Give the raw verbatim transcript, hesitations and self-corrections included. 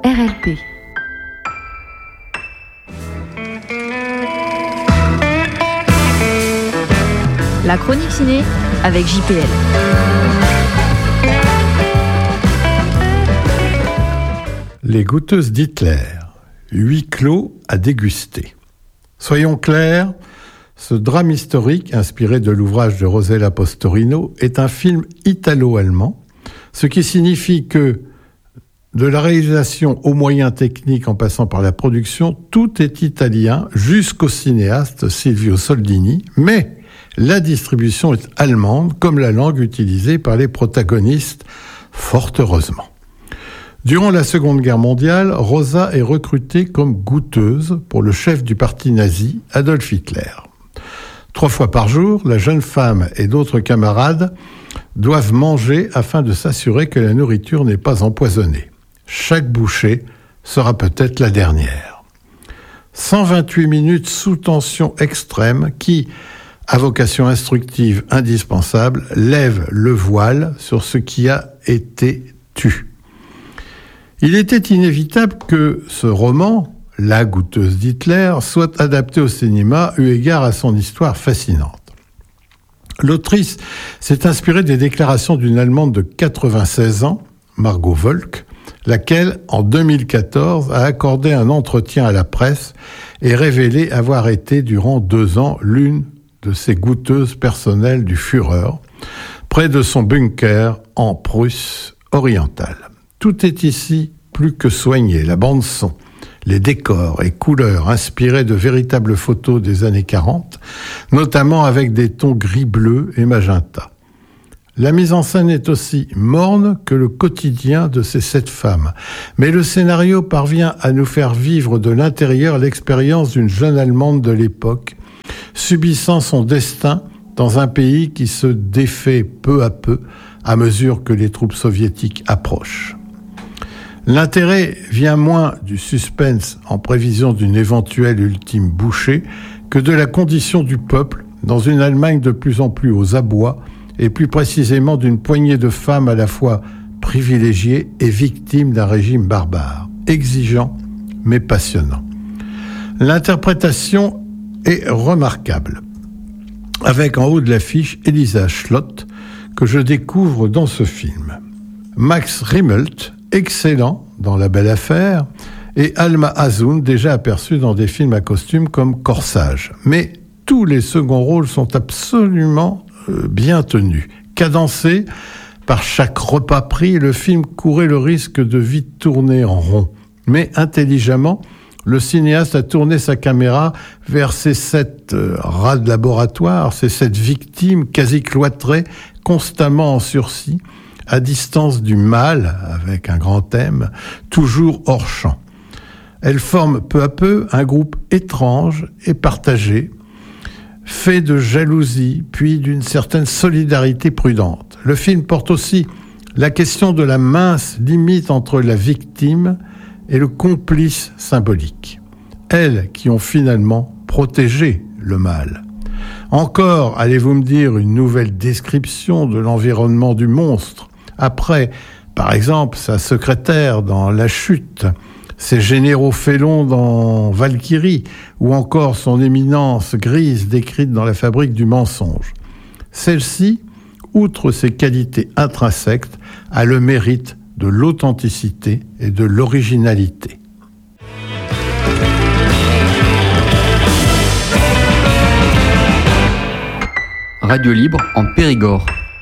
R L P. La chronique ciné avec J P L. Les goûteuses d'Hitler, huis clos à déguster. Soyons clairs, ce drame historique, inspiré de l'ouvrage de Rosella Postorino, est un film italo-allemand, ce qui signifie que, de la réalisation aux moyens techniques en passant par la production, tout est italien jusqu'au cinéaste Silvio Soldini, mais la distribution est allemande, comme la langue utilisée par les protagonistes, fort heureusement. Durant la Seconde Guerre mondiale, Rosa est recrutée comme goûteuse pour le chef du parti nazi, Adolf Hitler. Trois fois par jour, la jeune femme et d'autres camarades doivent manger afin de s'assurer que la nourriture n'est pas empoisonnée. Chaque bouchée sera peut-être la dernière. cent vingt-huit minutes sous tension extrême qui, à vocation instructive indispensable, lève le voile sur ce qui a été tu. Il était inévitable que ce roman, La goûteuse d'Hitler, soit adapté au cinéma eu égard à son histoire fascinante. L'autrice s'est inspirée des déclarations d'une Allemande de quatre-vingt-seize ans, Margot Wolk, laquelle, en deux mille quatorze, a accordé un entretien à la presse et révélé avoir été durant deux ans l'une de ses goûteuses personnelles du Führer, près de son bunker en Prusse orientale. Tout est ici plus que soigné, la bande-son, les décors et couleurs inspirés de véritables photos des années quarante, notamment avec des tons gris-bleu et magenta. La mise en scène est aussi morne que le quotidien de ces sept femmes, mais le scénario parvient à nous faire vivre de l'intérieur l'expérience d'une jeune Allemande de l'époque, subissant son destin dans un pays qui se défait peu à peu à mesure que les troupes soviétiques approchent. L'intérêt vient moins du suspense en prévision d'une éventuelle ultime bouchée que de la condition du peuple dans une Allemagne de plus en plus aux abois et plus précisément d'une poignée de femmes à la fois privilégiées et victimes d'un régime barbare, exigeant mais passionnant. L'interprétation est remarquable, avec en haut de l'affiche Elisa Schlott, que je découvre dans ce film. Max Riemelt, excellent dans La Belle Affaire, et Alma Hazoun, déjà aperçue dans des films à costume comme Corsage. Mais tous les seconds rôles sont absolument euh, bien tenus. Cadencé, par chaque repas pris, le film courait le risque de vite tourner en rond. Mais intelligemment, le cinéaste a tourné sa caméra vers ces sept euh, rats de laboratoire, ces sept victimes quasi cloîtrées, constamment en sursis, à distance du mal, avec un grand M, toujours hors champ. Elles forment peu à peu un groupe étrange et partagé, fait de jalousie, puis d'une certaine solidarité prudente. Le film porte aussi la question de la mince limite entre la victime et le complice symbolique. Elles qui ont finalement protégé le mal. Encore, allez-vous me dire, une nouvelle description de l'environnement du monstre. Après, par exemple, sa secrétaire dans La Chute, ses généraux félons dans Valkyrie, ou encore son éminence grise décrite dans La Fabrique du mensonge. Celle-ci, outre ses qualités intrinsèques, a le mérite de l'authenticité et de l'originalité. Radio Libre en Périgord.